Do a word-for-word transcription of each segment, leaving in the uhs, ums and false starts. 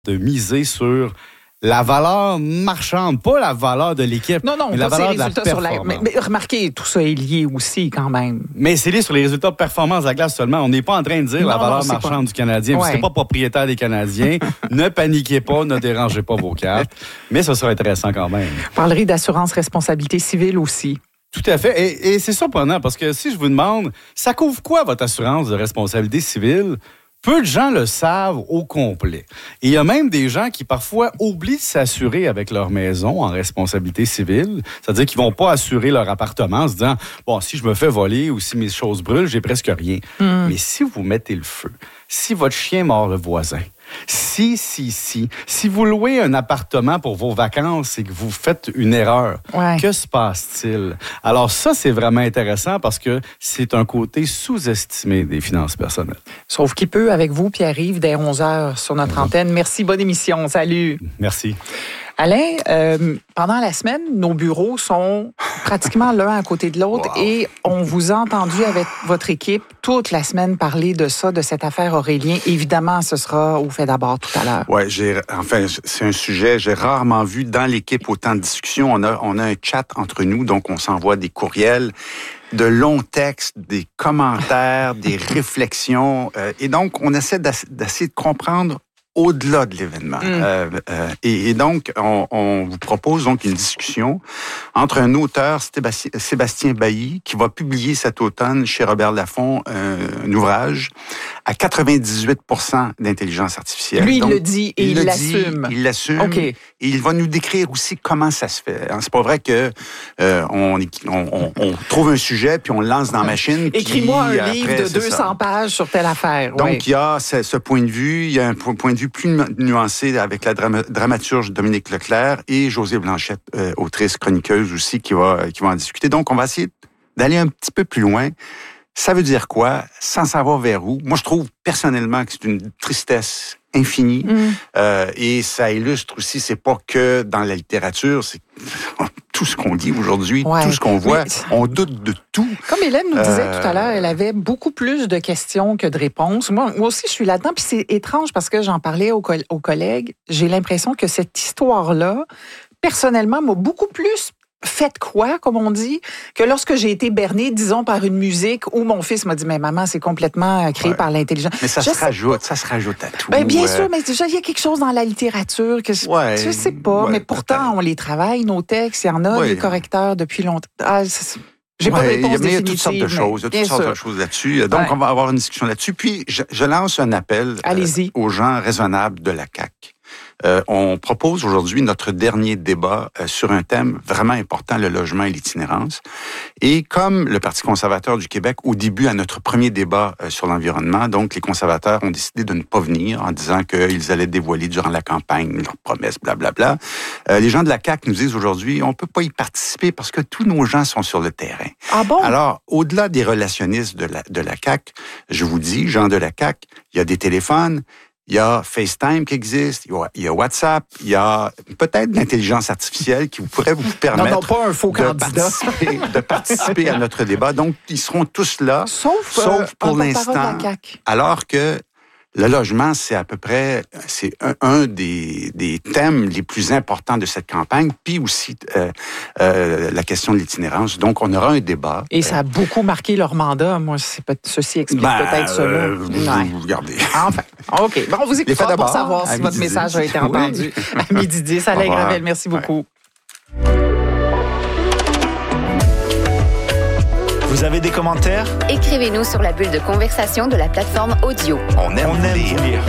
de miser sur la valeur marchande, pas la valeur de l'équipe, non, non, mais la pas valeur ses de la résultats sur performance. la... mais, mais remarquez, tout ça est lié aussi quand même. Mais c'est lié sur les résultats de performance de la glace seulement. On n'est pas en train de dire non, la valeur non, marchande pas... du Canadien. Ouais. Vous ne serez pas propriétaire des Canadiens. Ne paniquez pas, ne dérangez pas vos cartes. Mais ça sera intéressant quand même. Vous parlerez d'assurance responsabilité civile aussi. Tout à fait. Et, et c'est surprenant parce que si je vous demande, ça couvre quoi votre assurance de responsabilité civile? Peu de gens le savent au complet. Et il y a même des gens qui parfois oublient de s'assurer avec leur maison en responsabilité civile. C'est-à-dire qu'ils vont pas assurer leur appartement en se disant « Bon, si je me fais voler ou si mes choses brûlent, j'ai presque rien. Mm. » Mais si vous mettez le feu, si votre chien mord le voisin, si, si, si, si vous louez un appartement pour vos vacances et que vous faites une erreur, ouais. que se passe-t-il? Alors ça, c'est vraiment intéressant parce que c'est un côté sous-estimé des finances personnelles. Sauf qu'il peut avec vous, Pierre-Yves, dès onze heures sur notre mmh. antenne. Merci, bonne émission. Salut. Merci. Alain, euh, pendant la semaine, nos bureaux sont pratiquement l'un à côté de l'autre wow. et on vous a entendu avec votre équipe toute la semaine parler de ça, de cette affaire Aurélien. Évidemment, ce sera au fait d'abord tout à l'heure. Oui, j'ai, enfin, c'est un sujet, j'ai rarement vu dans l'équipe autant de discussions. On a, on a un chat entre nous, donc on s'envoie des courriels, de longs textes, des commentaires, des réflexions. Euh, et donc, on essaie d'essayer de comprendre au-delà de l'événement. Mm. Euh, euh, et, et donc, on, on vous propose donc une discussion entre un auteur, Sébastien, Sébastien Bailly, qui va publier cet automne chez Robert Laffont euh, un ouvrage à quatre-vingt-dix-huit pour cent d'intelligence artificielle. Lui, donc, il le dit et il, il l'assume. Il l'assume. Okay. Et il va nous décrire aussi comment ça se fait. C'est pas vrai que euh, on, on, on trouve un sujet puis on le lance dans la machine. Écris-moi un après, livre de deux cents ça. pages sur telle affaire. Donc, oui. il y a ce, ce point de vue. Il y a un point de vue plus nuancé avec la drama, dramaturge Dominique Leclerc et Josée Blanchette, euh, autrice chroniqueuse aussi, qui va, qui va en discuter. Donc, on va essayer d'aller un petit peu plus loin. Ça veut dire quoi? Sans savoir vers où. Moi, je trouve personnellement que c'est une tristesse infinie. Mm. Euh, et ça illustre aussi, c'est pas que dans la littérature, c'est tout ce qu'on dit aujourd'hui, ouais. tout ce qu'on voit, oui. on doute de tout. Comme Hélène nous disait euh... tout à l'heure, elle avait beaucoup plus de questions que de réponses. Moi, moi aussi, je suis là-dedans. Puis c'est étrange parce que j'en parlais aux, co- aux collègues. J'ai l'impression que cette histoire-là, personnellement, m'a beaucoup plus fait quoi, comme on dit, que lorsque j'ai été bernée, disons, par une musique où mon fils m'a dit « Mais maman, c'est complètement créé ouais. par l'intelligence. » Mais ça je se rajoute, ça se rajoute à tout. Ben, bien euh... sûr, mais déjà, il y a quelque chose dans la littérature que je, ouais, je sais pas, ouais, mais pourtant, peut-être. On les travaille, nos textes, il y en a ouais. des correcteurs depuis longtemps. Ah, j'ai pas ouais, de réponse il y a, définitive. Il y a toutes sortes de choses, il y a toutes sortes de choses là-dessus. Donc, ouais. on va avoir une discussion là-dessus. Puis, je, je lance un appel euh, aux gens raisonnables de la C A Q. Euh, on propose aujourd'hui notre dernier débat euh, sur un thème vraiment important, le logement et l'itinérance. Et comme le Parti conservateur du Québec, au début, à notre premier débat euh, sur l'environnement, donc les conservateurs ont décidé de ne pas venir en disant qu'ils allaient dévoiler durant la campagne leurs promesses, blablabla. Euh, les gens de la C A Q nous disent aujourd'hui, on peut pas y participer parce que tous nos gens sont sur le terrain. Ah bon? Alors, au-delà des relationnistes de la, de la C A Q, je vous dis, gens de la C A Q, il y a des téléphones, il y a FaceTime qui existe, il y a WhatsApp, il y a peut-être l'intelligence artificielle qui pourrait vous permettre non, non, pas un faux de, candidat. participer, de participer à notre débat. Donc, ils seront tous là, sauf, sauf euh, pour l'instant, alors que le logement, c'est à peu près, c'est un, un des, des thèmes les plus importants de cette campagne, puis aussi euh, euh, la question de l'itinérance. Donc, on aura un débat. Et ça a beaucoup marqué leur mandat. Moi, c'est peut- ceci explique ben, peut-être cela. Euh, vous, vous regardez. Enfin, OK. Bon, on vous écoutera pour savoir si votre message a été entendu. Oui. À midi dix. Alain Gravel, merci beaucoup. Ouais. Vous avez des commentaires? Écrivez-nous sur la bulle de conversation de la plateforme audio. On aime, On aime lire. lire.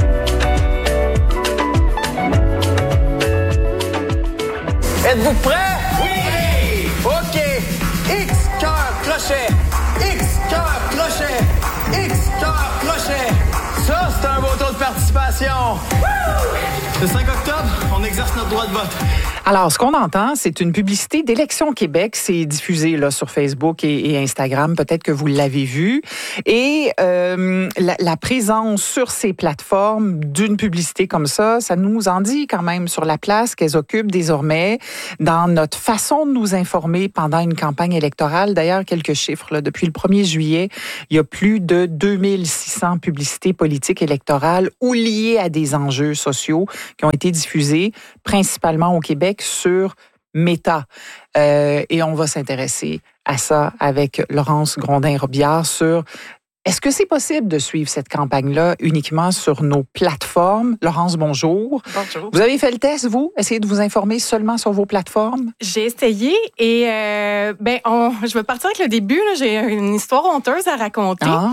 Êtes-vous prêts? Oui! OK. X, cœur, crochet. X, cœur, crochet. X, cœur, crochet. Ça, c'est un beau taux de participation. Woo! Le cinq octobre, on exerce notre droit de vote. Alors, ce qu'on entend, c'est une publicité d'Élections Québec. C'est diffusé là, sur Facebook et, et Instagram. Peut-être que vous l'avez vu. Et euh, la, la présence sur ces plateformes d'une publicité comme ça, ça nous en dit quand même sur la place qu'elles occupent désormais dans notre façon de nous informer pendant une campagne électorale. D'ailleurs, quelques chiffres. Là, depuis le premier juillet, il y a plus de deux mille six cents publicités politiques électorales ou liées à des enjeux sociaux qui ont été diffusées, principalement au Québec, sur Meta. Euh, et on va s'intéresser à ça avec Laurence Grondin-Robillard sur est-ce que c'est possible de suivre cette campagne-là uniquement sur nos plateformes? Laurence, bonjour. Bonjour. Vous avez fait le test, vous? Essayez de vous informer seulement sur vos plateformes? J'ai essayé et euh, ben on, je vais partir avec le début. Là. J'ai une histoire honteuse à raconter. Ah.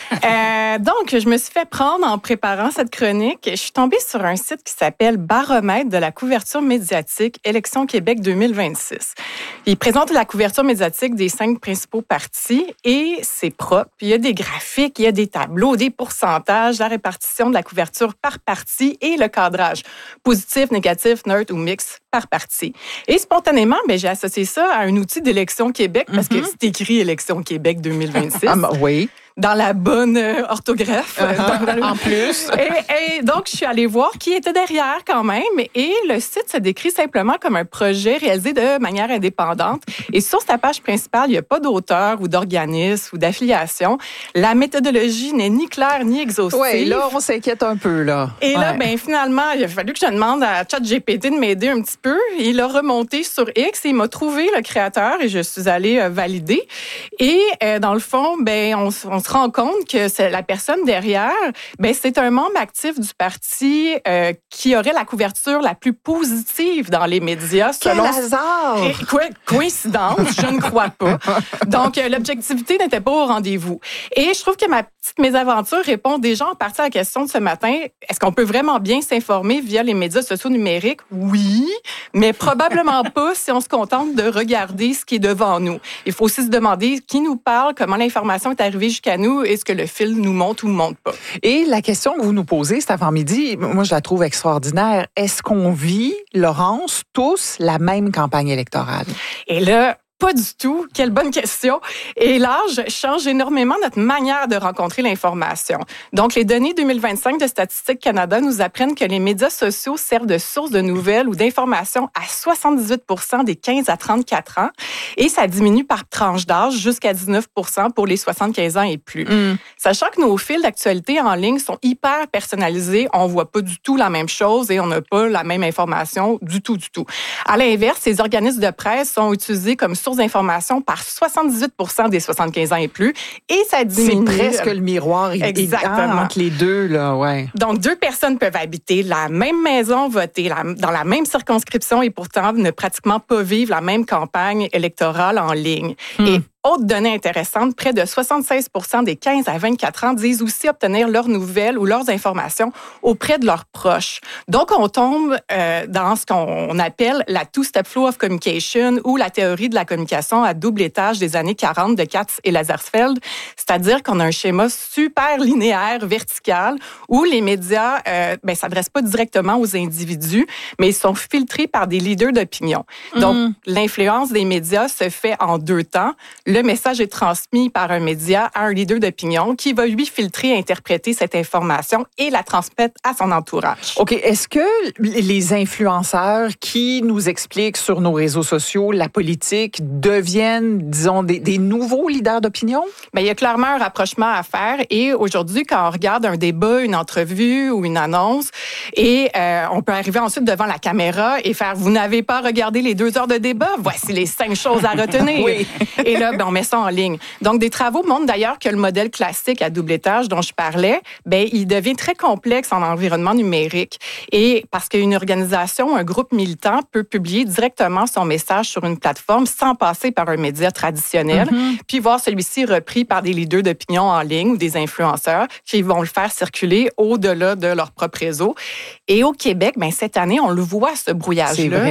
Euh, donc, je me suis fait prendre en préparant cette chronique. Je suis tombée sur un site qui s'appelle Baromètre de la couverture médiatique Élections Québec deux mille vingt-six. Il présente la couverture médiatique des cinq principaux partis et c'est propre. Il y a des graphiques. Il y a des tableaux, des pourcentages, la répartition de la couverture par parti et le cadrage positif, négatif, neutre ou mix par parti. Et spontanément, ben, j'ai associé ça à un outil d'Élections Québec parce mm-hmm. que c'est écrit Élections Québec deux mille vingt-six. Ah, oui. Dans la bonne euh, orthographe. Uh-huh. Dans le... En plus. Et, et donc, je suis allée voir qui était derrière quand même. Et le site se décrit simplement comme un projet réalisé de manière indépendante. Et sur sa page principale, il n'y a pas d'auteur ou d'organisme ou d'affiliation. La méthodologie n'est ni claire ni exhaustive. Oui, là, on s'inquiète un peu, là. Et ouais. là, ben finalement, il a fallu que je demande à ChatGPT de m'aider un petit peu. Il a remonté sur X et il m'a trouvé le créateur et je suis allée euh, valider. Et euh, dans le fond, ben on, on se rend compte que c'est la personne derrière, ben c'est un membre actif du parti euh, qui aurait la couverture la plus positive dans les médias. Quel selon... hasard! Et, co- coïncidence, je ne crois pas. Donc, euh, l'objectivité n'était pas au rendez-vous. Et je trouve que ma petite mésaventure répond déjà en partie à la question de ce matin. Est-ce qu'on peut vraiment bien s'informer via les médias sociaux numériques? Oui, mais probablement pas si on se contente de regarder ce qui est devant nous. Il faut aussi se demander qui nous parle, comment l'information est arrivée jusqu'à nous, est-ce que le fil nous monte ou ne monte pas. Et la question que vous nous posez cet avant-midi, moi, je la trouve extraordinaire. Est-ce qu'on vit, Laurence, tous la même campagne électorale? Et là, pas du tout. Quelle bonne question. Et l'âge change énormément notre manière de rencontrer l'information. Donc, les données deux mille vingt-cinq de Statistique Canada nous apprennent que les médias sociaux servent de source de nouvelles ou d'informations à soixante-dix-huit pour cent des quinze à trente-quatre ans et ça diminue par tranche d'âge jusqu'à dix-neuf pour cent pour les soixante-quinze ans et plus. Mm. Sachant que nos fils d'actualité en ligne sont hyper personnalisés, on voit pas du tout la même chose et on n'a pas la même information du tout, du tout. À l'inverse, ces organismes de presse sont utilisés comme source d'information par soixante-dix-huit pour cent des soixante-quinze ans et plus et ça diminue. C'est presque le miroir Exactement. entre les deux, là, ouais. Donc, deux personnes peuvent habiter la même maison, voter la, dans la même circonscription et pourtant ne pratiquement pas vivre la même campagne électorale en ligne. Hmm. Et autre donnée intéressante, près de soixante-seize pour cent des quinze à vingt-quatre ans disent aussi obtenir leurs nouvelles ou leurs informations auprès de leurs proches. Donc, on tombe euh, dans ce qu'on appelle la two-step flow of communication ou la théorie de la communication à double étage des années quarante de Katz et Lazarsfeld. C'est-à-dire qu'on a un schéma super linéaire, vertical, où les médias euh, ben, s'adressent pas directement aux individus, mais ils sont filtrés par des leaders d'opinion. Donc, mmh. l'influence des médias se fait en deux temps. Le message est transmis par un média à un leader d'opinion qui va lui filtrer et interpréter cette information et la transmettre à son entourage. OK. Est-ce que les influenceurs qui nous expliquent sur nos réseaux sociaux la politique deviennent, disons, des, des nouveaux leaders d'opinion? Bien, il y a clairement un rapprochement à faire. Et aujourd'hui, quand on regarde un débat, une entrevue ou une annonce, et euh, on peut arriver ensuite devant la caméra et faire « Vous n'avez pas regardé les deux heures de débat? Voici les cinq choses à retenir. » Oui. Et là, ben, on met ça en ligne. Donc, des travaux montrent d'ailleurs que le modèle classique à double étage dont je parlais, ben, il devient très complexe en environnement numérique. Et parce qu'une organisation, un groupe militant peut publier directement son message sur une plateforme sans passer par un média traditionnel, mm-hmm. puis voir celui-ci repris par des leaders d'opinion en ligne ou des influenceurs qui vont le faire circuler au-delà de leur propre réseau. Et au Québec, ben, cette année, on le voit, ce brouillage-là. C'est vrai.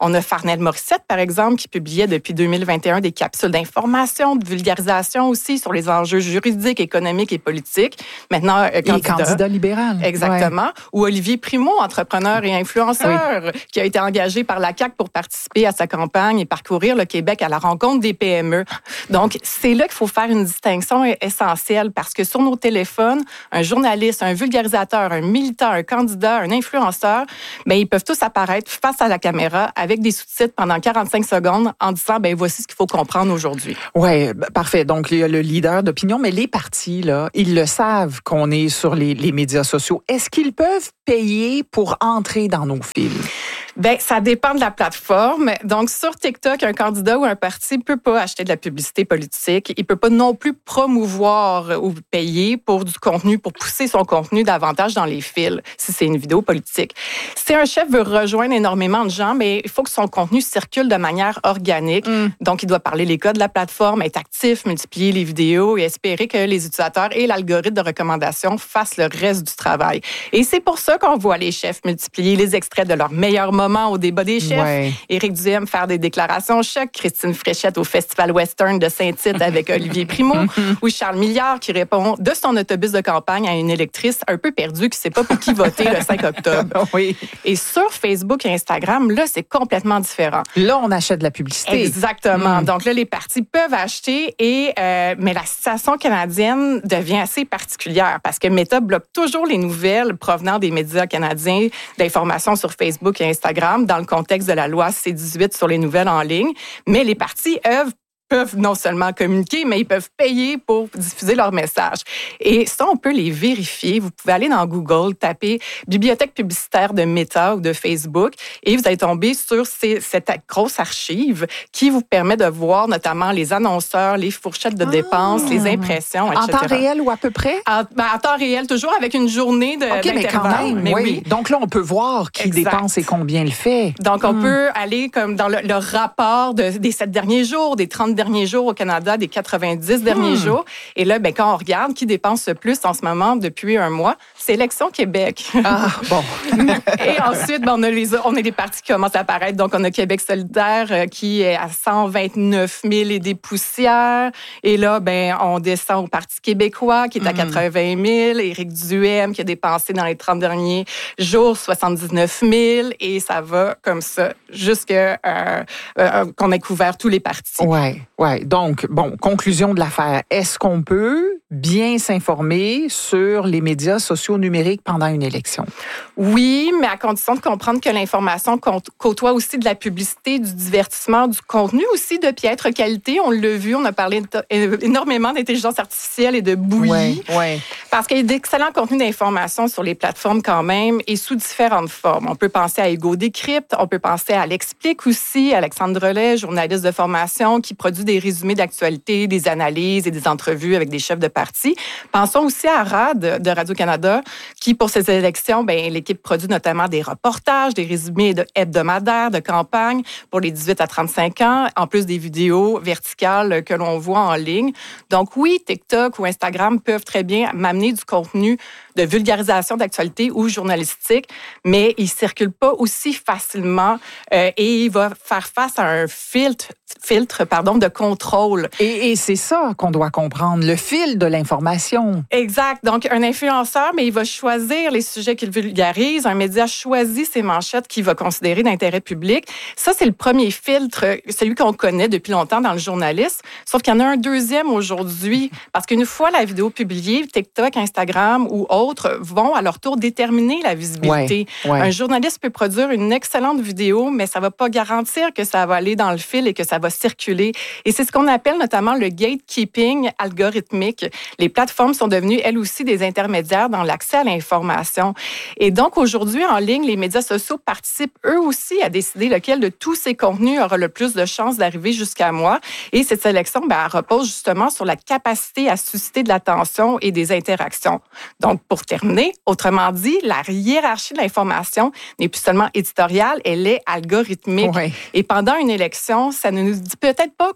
On a Farnell Morissette, par exemple, qui publiait depuis deux mille vingt et un des capsules d'information, de vulgarisation aussi sur les enjeux juridiques, économiques et politiques. Maintenant, euh, candidat. Et candidat libéral. Exactement. Ouais. Ou Olivier Primo, entrepreneur et influenceur, oui. qui a été engagé par la C A Q pour participer à sa campagne et parcourir le Québec à la rencontre des P M E. Donc, c'est là qu'il faut faire une distinction essentielle parce que sur nos téléphones, un journaliste, un vulgarisateur, un militant, un candidat, un influenceur, bien, ils peuvent tous apparaître face à la caméra avec des sous-titres pendant quarante-cinq secondes en disant, bien, voici ce qu'il faut comprendre aujourd'hui. Oui, parfait. Donc, il y a le leader d'opinion, mais les partis, là, ils le savent qu'on est sur les, les médias sociaux. Est-ce qu'ils peuvent payer pour entrer dans nos fils? Bien, ça dépend de la plateforme. Donc, sur TikTok, un candidat ou un parti ne peut pas acheter de la publicité politique. Il ne peut pas non plus promouvoir ou payer pour du contenu, pour pousser son contenu davantage dans les fils, si c'est une vidéo politique. Si un chef veut rejoindre énormément de gens, mais il faut que son contenu circule de manière organique. Mm. Donc, il doit parler les codes de la plateforme, être actif, multiplier les vidéos et espérer que les utilisateurs et l'algorithme de recommandation fassent le reste du travail. Et c'est pour ça qu'on voit les chefs multiplier les extraits de leurs meilleurs moments au débat des chefs. Ouais. Éric Duhem faire des déclarations choc, Christine Fréchette au Festival Western de Saint-Tite avec Olivier Primo, ou Charles Milliard qui répond de son autobus de campagne à une électrice un peu perdue qui ne sait pas pour qui voter le cinq octobre. Oui. Et sur Facebook et Instagram, là, c'est complètement différent. Là, on achète de la publicité. Exactement. Mm. Donc là, les partis peuvent acheter, et euh, mais la situation canadienne devient assez particulière parce que Meta bloque toujours les nouvelles provenant des médias canadiens d'informations sur Facebook et Instagram dans le contexte de la loi C dix-huit sur les nouvelles en ligne. Mais les partis œuvrent peuvent non seulement communiquer, mais ils peuvent payer pour diffuser leur message. Et ça, on peut les vérifier. Vous pouvez aller dans Google, taper « Bibliothèque publicitaire de Meta » ou de Facebook, et vous allez tomber sur ces, cette grosse archive qui vous permet de voir notamment les annonceurs, les fourchettes de dépenses, ah. les impressions, et cetera. En temps réel ou à peu près? En, ben, en temps réel, toujours avec une journée de, OK, mais quand même, mais oui. oui. Donc là, on peut voir qui exact. dépense et combien le fait. Donc, on hmm. peut aller comme dans le, le rapport de, des sept derniers jours, des trente derniers jours au Canada, des quatre-vingt-dix hmm. derniers jours. Et là, ben, quand on regarde qui dépense le plus en ce moment depuis un mois, c'est Élections Québec. Ah, bon. Et ensuite, ben, on, a les, on a les partis qui commencent à apparaître. Donc, on a Québec solidaire euh, qui est à cent vingt-neuf mille et des poussières. Et là, ben, on descend au Parti québécois qui est à quatre-vingt mille. Éric Duhem qui a dépensé dans les trente derniers jours soixante-dix-neuf mille. Et ça va comme ça jusqu'à euh, euh, qu'on ait couvert tous les partis. Oui, oui. Donc, bon, conclusion de l'affaire. Est-ce qu'on peut bien s'informer sur les médias sociaux numériques pendant une élection? Oui, mais à condition de comprendre que l'information côtoie aussi de la publicité, du divertissement, du contenu aussi de piètre qualité. On l'a vu, on a parlé énormément d'intelligence artificielle et de bouillie. Oui, oui. Parce qu'il y a d'excellents contenus d'information sur les plateformes quand même et sous différentes formes. On peut penser à Ego Décrypte, on peut penser à L'Explique aussi, Alexandre Relais, journaliste de formation qui produit des résumés d'actualité, des analyses et des entrevues avec des chefs de parti. Pensons aussi à R A D de Radio-Canada qui, pour ces élections, ben, l'équipe produit notamment des reportages, des résumés de hebdomadaires de campagne pour les dix-huit à trente-cinq ans, en plus des vidéos verticales que l'on voit en ligne. Donc oui, TikTok ou Instagram peuvent très bien m'amener du contenu de vulgarisation d'actualité ou journalistique, mais il ne circule pas aussi facilement euh, et il va faire face à un filtre, filtre pardon, de contrôle. Et, et c'est ça qu'on doit comprendre, le fil de l'information. Exact. Donc, un influenceur, mais il va choisir les sujets qu'il vulgarise. Un média choisit ses manchettes qu'il va considérer d'intérêt public. Ça, c'est le premier filtre, celui qu'on connaît depuis longtemps dans le journalisme. Sauf qu'il y en a un deuxième aujourd'hui, parce qu'une fois la vidéo publiée, TikTok, Instagram ou autres vont à leur tour déterminer la visibilité. Ouais, ouais. Un journaliste peut produire une excellente vidéo, mais ça ne va pas garantir que ça va aller dans le fil et que ça va circuler. Et c'est ce qu'on appelle notamment le gatekeeping algorithmique. Les plateformes sont devenues, elles aussi, des intermédiaires dans l'accès à l'information. Et donc, aujourd'hui, en ligne, les médias sociaux participent eux aussi à décider lequel de tous ces contenus aura le plus de chances d'arriver jusqu'à moi. Et cette sélection, ben, elle repose justement sur la capacité à susciter de l'attention et des interactions. Donc, pour terminer, autrement dit, la hiérarchie de l'information n'est plus seulement éditoriale, elle est algorithmique. Ouais. Et pendant une élection, ça ne nous dit peut-être pas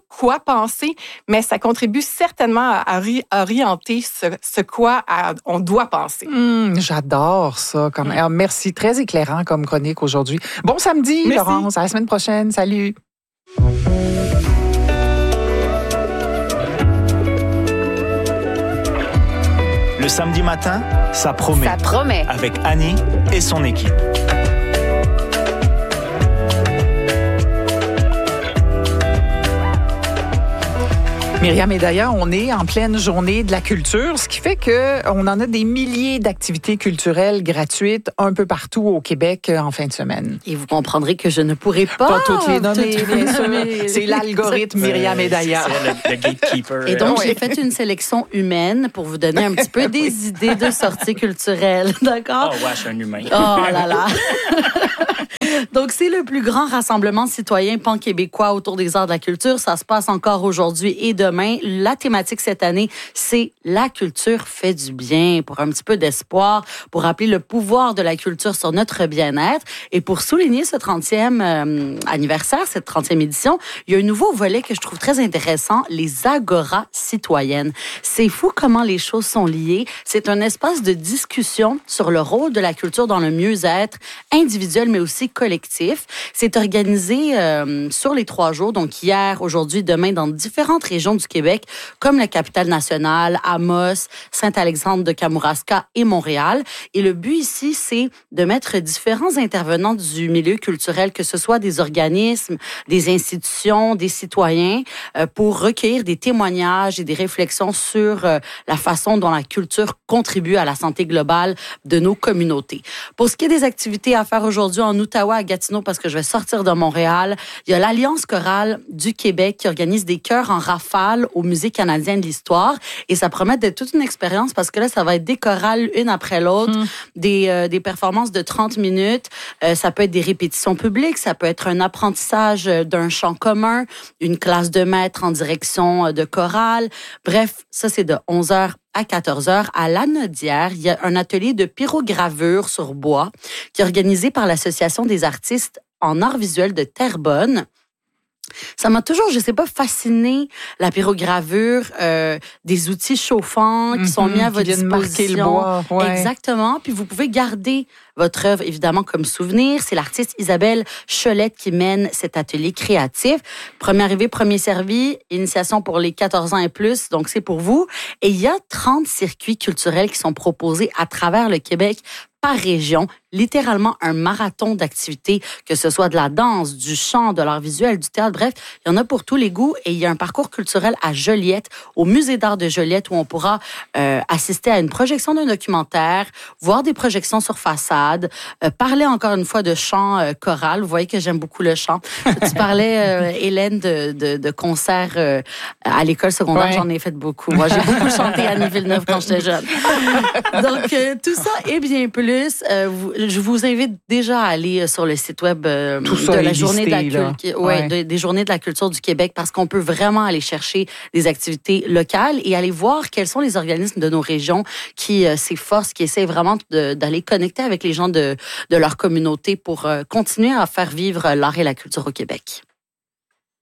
quoi penser, mais ça contribue certainement à, à ri- orienter ce, ce quoi à- on doit penser. Mmh, j'adore ça. Comme... Alors, merci, très éclairant comme chronique aujourd'hui. Bon samedi, Merci. Laurence. À la semaine prochaine. Salut. Le samedi matin, ça promet. Ça promet. Avec Annie et son équipe. Myriam, et d'ailleurs, on est en pleine journée de la culture, ce qui fait qu'on en a des milliers d'activités culturelles gratuites un peu partout au Québec en fin de semaine. Et vous comprendrez que je ne pourrai pas, Pas toutes les nommer, toutes bien sûr. nommer. C'est l'algorithme Myriam et Daya. C'est le, le gatekeeper. Et donc, Oui. j'ai fait une sélection humaine pour vous donner un petit peu des idées de sorties culturelles, d'accord? Oh, ouais, je suis un humain. Oh là là! Donc, c'est le plus grand rassemblement citoyen pan-québécois autour des arts de la culture. Ça se passe encore aujourd'hui et demain. La thématique cette année, c'est la culture fait du bien, pour un petit peu d'espoir, pour rappeler le pouvoir de la culture sur notre bien-être. Et pour souligner ce trentième euh, anniversaire, cette trentième édition, il y a un nouveau volet que je trouve très intéressant, les agoras citoyennes. C'est fou comment les choses sont liées. C'est un espace de discussion sur le rôle de la culture dans le mieux-être individuel, mais aussi collectif. C'est organisé euh, sur les trois jours, donc hier, aujourd'hui, demain, dans différentes régions du Québec, comme la capitale nationale, Amos, Saint-Alexandre de Kamouraska et Montréal. Et le but ici, c'est de mettre différents intervenants du milieu culturel, que ce soit des organismes, des institutions, des citoyens, euh, pour recueillir des témoignages et des réflexions sur euh, la façon dont la culture contribue à la santé globale de nos communautés. Pour ce qui est des activités à faire aujourd'hui en Outaouais, à Gatineau, parce que je vais sortir de Montréal, il y a l'Alliance chorale du Québec qui organise des chœurs en rafale au Musée canadien de l'histoire. Et ça promet d'être toute une expérience parce que là, ça va être des chorales une après l'autre, mmh. des, euh, des performances de trente minutes. Euh, ça peut être des répétitions publiques, ça peut être un apprentissage d'un chant commun, une classe de maître en direction de chorale. Bref, ça, c'est de onze heures à quatorze heures. À Lanaudière, il y a un atelier de pyrogravure sur bois qui est organisé par l'Association des artistes en arts visuels de Terrebonne. Ça m'a toujours, je sais pas, fasciné la pyrogravure, euh, des outils chauffants qui mm-hmm, sont mis à votre disposition. Marquer le bois, ouais. Exactement. Puis vous pouvez garder votre œuvre, évidemment, comme souvenir. C'est l'artiste Isabelle Cholette qui mène cet atelier créatif. Premier arrivé, premier servi, initiation pour les quatorze ans et plus, donc c'est pour vous. Et il y a trente circuits culturels qui sont proposés à travers le Québec par région, littéralement un marathon d'activités, que ce soit de la danse, du chant, de l'art visuel, du théâtre, bref, il y en a pour tous les goûts. Et il y a un parcours culturel à Joliette, au Musée d'art de Joliette, où on pourra euh, assister à une projection d'un documentaire, voir des projections sur façade, euh, parler encore une fois de chant euh, choral. Vous voyez que j'aime beaucoup le chant. Tu parlais, euh, Hélène, de, de, de concerts euh, à l'école secondaire. Ouais. J'en ai fait beaucoup. Moi, j'ai beaucoup chanté à Annie Villeneuve quand j'étais jeune. Donc, euh, tout ça et bien plus. Euh, vous, je vous invite déjà à aller sur le site web euh, de la journée listé, de la cul- ouais, ouais. De, des Journées de la culture du Québec, parce qu'on peut vraiment aller chercher des activités locales et aller voir quels sont les organismes de nos régions qui euh, s'efforcent, qui essaient vraiment de, d'aller connecter avec les gens de, de leur communauté pour euh, continuer à faire vivre l'art et la culture au Québec.